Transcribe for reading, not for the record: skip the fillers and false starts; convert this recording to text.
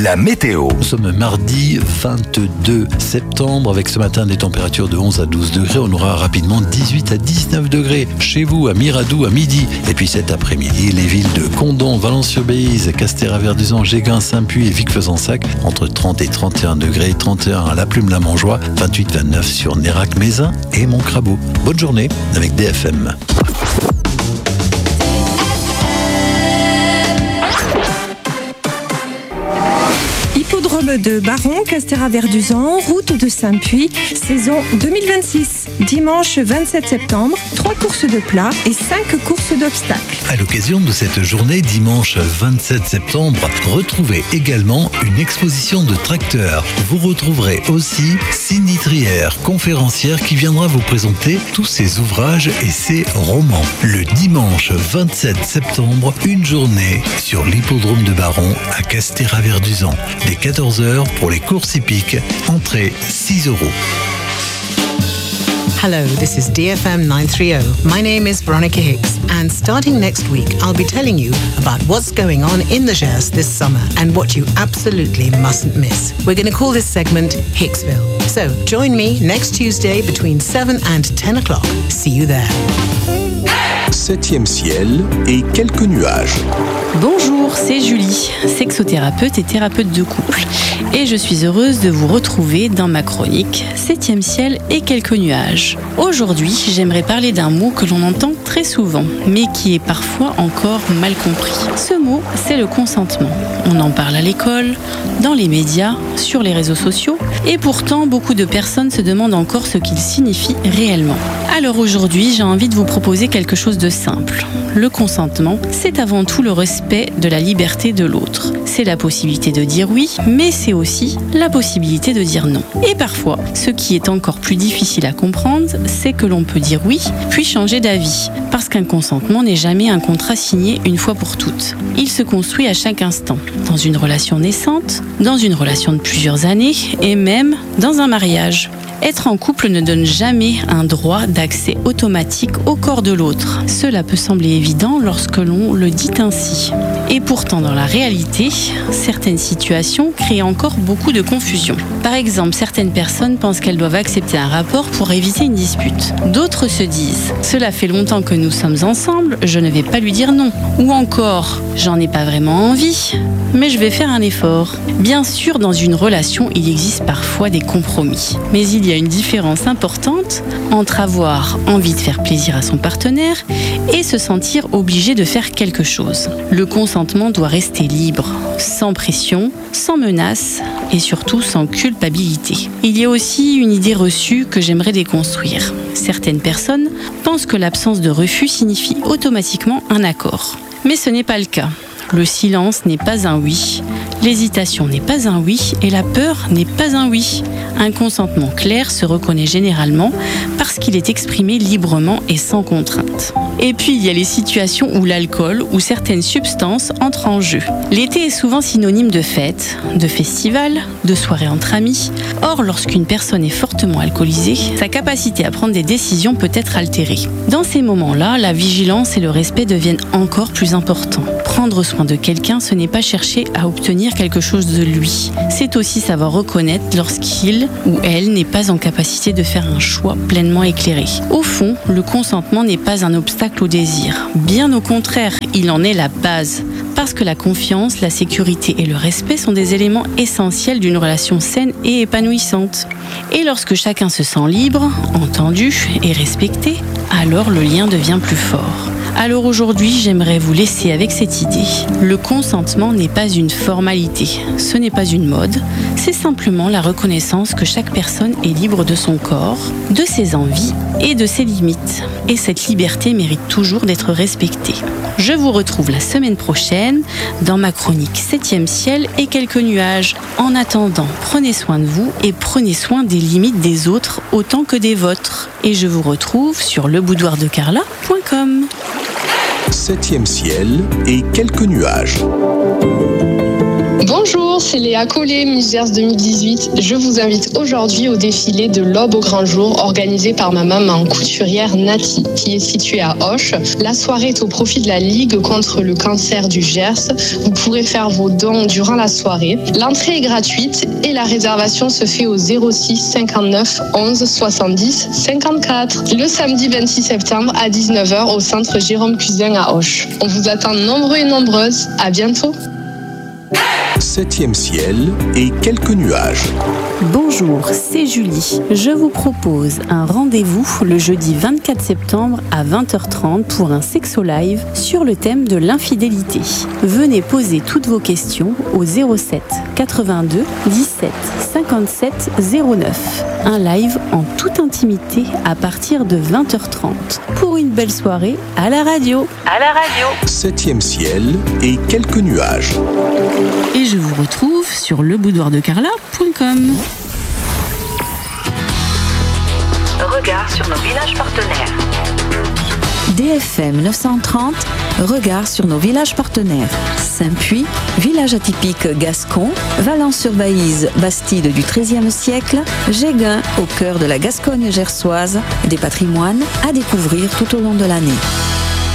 la météo. Nous sommes mardi 22 septembre avec ce matin des températures de 11 à 12 degrés. On aura rapidement 18 à 19 degrés chez vous à Miradou à midi. Et puis cet après-midi, les villes de Condom, Valence-sur-Béziers, Castéra-Verduzan, Géguin, Saint-Puy et Vic-Fezensac entre 30 et 31 degrés. 31 à La Plume-la-Montjoie, 28-29 sur Nérac-Mézin et Montcrabeau. Bonne journée avec DFM. Hippodrome de Baron, Castéra-Verduzan, route de Saint-Puy, saison 2026. Dimanche 27 septembre, 3 courses de plat et 5 courses d'obstacles. À l'occasion de cette journée, dimanche 27 septembre, retrouvez également une exposition de tracteurs. Vous retrouverez aussi Cindy Trière, conférencière qui viendra vous présenter tous ses ouvrages et ses romans. Le dimanche 27 septembre, une journée sur l'hippodrome de Baron à Castéra-Verduzan. Dès 14h pour les courses hippiques, entrée 6 €. Hello, this is DFM 930. My name is Veronica Hicks, and starting next week, I'll be telling you about what's going on in the Gers this summer and what you absolutely mustn't miss. We're going to call this segment Hicksville. So join me next Tuesday between 7 and 10 o'clock. See you there. 7e ciel et quelques nuages. Bonjour, c'est Julie, sexothérapeute et thérapeute de couple. Et je suis heureuse de vous retrouver dans ma chronique 7e ciel et quelques nuages. Aujourd'hui, j'aimerais parler d'un mot que l'on entend très souvent, mais qui est parfois encore mal compris. Ce mot, c'est le consentement. On en parle à l'école, dans les médias, sur les réseaux sociaux, et pourtant beaucoup de personnes se demandent encore ce qu'il signifie réellement. Alors aujourd'hui, j'ai envie de vous proposer quelque chose de simple. Le consentement, c'est avant tout le respect de la liberté de l'autre. C'est la possibilité de dire oui, mais c'est aussi la possibilité de dire non. Et parfois, ce qui est encore plus difficile à comprendre, c'est que l'on peut dire oui, puis changer d'avis. Parce qu'un consentement n'est jamais un contrat signé une fois pour toutes. Il se construit à chaque instant, dans une relation naissante, dans une relation de plusieurs années, et même dans un mariage. Être en couple ne donne jamais un droit d'accès automatique au corps de l'autre. Cela peut sembler évident lorsque l'on le dit ainsi. Et pourtant, dans la réalité, certaines situations créent encore beaucoup de confusion. Par exemple, certaines personnes pensent qu'elles doivent accepter un rapport pour éviter une dispute. D'autres se disent « Cela fait longtemps que nous sommes ensemble, je ne vais pas lui dire non ». Ou encore « J'en ai pas vraiment envie, mais je vais faire un effort ». Bien sûr, dans une relation, il existe parfois des compromis. Mais il y a une différence importante entre avoir envie de faire plaisir à son partenaire et se sentir obligé de faire quelque chose. Le consentement doit rester libre, sans pression, sans menace et surtout sans culpabilité. Il y a aussi une idée reçue que j'aimerais déconstruire. Certaines personnes pensent que l'absence de refus signifie automatiquement un accord. Mais ce n'est pas le cas. Le silence n'est pas un oui, l'hésitation n'est pas un oui et la peur n'est pas un oui. Un consentement clair se reconnaît généralement parce qu'il est exprimé librement et sans contrainte. Et puis il y a les situations où l'alcool ou certaines substances entrent en jeu. L'été est souvent synonyme de fête, de festival, de soirée entre amis. Or, lorsqu'une personne est fortement alcoolisée, sa capacité à prendre des décisions peut être altérée. Dans ces moments-là, la vigilance et le respect deviennent encore plus importants. Prendre soin de quelqu'un, ce n'est pas chercher à obtenir quelque chose de lui. C'est aussi savoir reconnaître lorsqu'il ou elle n'est pas en capacité de faire un choix pleinement éclairé. Au fond, le consentement n'est pas un obstacle au désir. Bien au contraire, il en est la base. Parce que la confiance, la sécurité et le respect sont des éléments essentiels d'une relation saine et épanouissante. Et lorsque chacun se sent libre, entendu et respecté, alors le lien devient plus fort. Alors aujourd'hui, j'aimerais vous laisser avec cette idée. Le consentement n'est pas une formalité, ce n'est pas une mode, c'est simplement la reconnaissance que chaque personne est libre de son corps, de ses envies et de ses limites. Et cette liberté mérite toujours d'être respectée. Je vous retrouve la semaine prochaine dans ma chronique 7e ciel et quelques nuages. En attendant, prenez soin de vous et prenez soin des limites des autres autant que des vôtres. Et je vous retrouve sur leboudoirdecarla.com. 7e ciel et quelques nuages. Bonjour, Bonjour, c'est Léa Collet, Miss Gers 2018. Je vous invite aujourd'hui au défilé de l'Aube au grand jour organisé par ma maman couturière Nati qui est située à Auch. La soirée est au profit de la Ligue contre le cancer du Gers. Vous pourrez faire vos dons durant la soirée. L'entrée est gratuite et la réservation se fait au 06 59 11 70 54. Le samedi 26 septembre à 19h au centre Jérôme Cusin à Auch. On vous attend nombreux et nombreuses. À bientôt. 7e ciel et quelques nuages. Bonjour, c'est Julie. Je vous propose un rendez-vous le jeudi 24 septembre à 20h30 pour un sexo live sur le thème de l'infidélité. Venez poser toutes vos questions au 07 82 17 57 09. Un live en toute intimité à partir de 20h30 pour une belle soirée à la radio. 7e ciel et quelques nuages. Et je vous retrouve sur leboudoirdecarla.com. Regard sur nos villages partenaires. DFM 930, regard sur nos villages partenaires. Saint-Puy, village atypique gascon, Valence-sur-Baïse, bastide du XIIIe siècle, Géguin, au cœur de la Gascogne gersoise, des patrimoines à découvrir tout au long de l'année.